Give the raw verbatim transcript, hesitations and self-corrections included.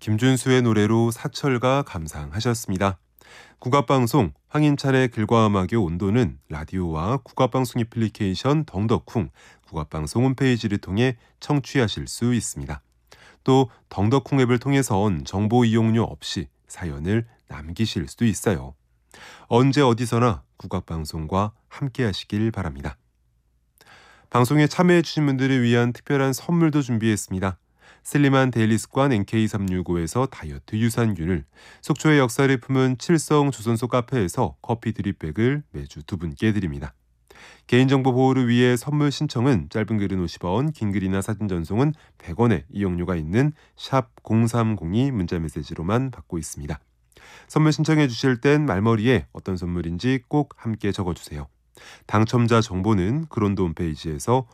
김준수의 노래로 사철가 감상하셨습니다. 국악방송 황인찬의 글과 음악의 온도는 라디오와 국악방송 애플리케이션 덩덕쿵, 국악방송 홈페이지를 통해 청취하실 수 있습니다. 또 덩덕쿵 앱을 통해선 정보 이용료 없이 사연을 남기실 수도 있어요. 언제 어디서나 국악방송과 함께 하시길 바랍니다. 방송에 참여해 주신 분들을 위한 특별한 선물도 준비했습니다. 슬림한 데일리 습관 엔 케이 삼백육십오에서 다이어트 유산균을, 속초의 역사를 품은 칠성 조선소 카페에서 커피 드립백을 매주 두 분께 드립니다. 개인정보 보호를 위해 선물 신청은 짧은 글은 오십 원, 긴 글이나 사진 전송은 백 원의 이용료가 있는 샵 공삼공이 문자메시지로만 받고 있습니다. 선물 신청해 주실 땐 말머리에 어떤 선물인지 꼭 함께 적어주세요. 당첨자 정보는 그론도 홈페이지에서